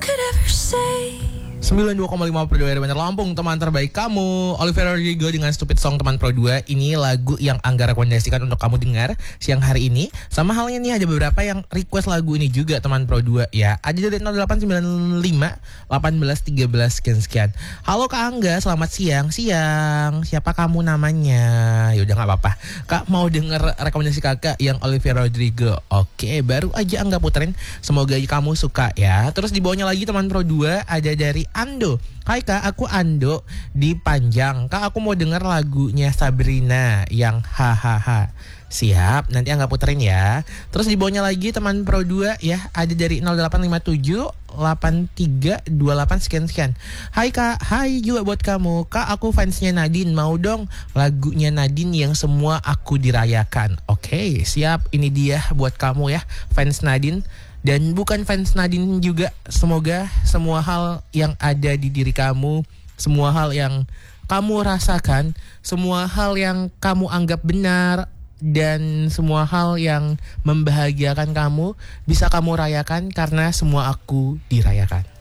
could ever say. 92,5 Pro 2 Bandar Lampung, teman terbaik kamu. Olivia Rodrigo dengan Stupid Song teman Pro 2. Ini lagu yang Angga rekomendasikan untuk kamu dengar siang hari ini. Sama halnya nih ada beberapa yang request lagu ini juga teman Pro 2 ya. Ada dari 0895 18 13 sekian. Halo Kak Angga, selamat siang. Siapa kamu namanya? Ya udah enggak apa-apa. Kak mau denger rekomendasi Kakak yang Olivia Rodrigo. Oke, baru aja Angga puterin. Semoga kamu suka ya. Terus di bawahnya lagi teman Pro 2 ada dari Ando. Hai Kak, aku Ando di Panjang. Kak, aku mau denger lagunya Sabrina yang hahaha. Siap, nanti Angga puterin ya. Terus di bawahnya lagi teman Pro 2 ya, ada dari 0857 8328 sekian. Hai Kak, hai juga buat kamu. Kak, aku fansnya Nadine, mau dong lagunya Nadine yang semua aku dirayakan. Oke, siap, ini dia buat kamu ya, fans Nadine. Dan bukan fans Nadine juga, semoga semua hal yang ada di diri kamu, semua hal yang kamu rasakan, semua hal yang kamu anggap benar, dan semua hal yang membahagiakan kamu bisa kamu rayakan karena semua aku dirayakan.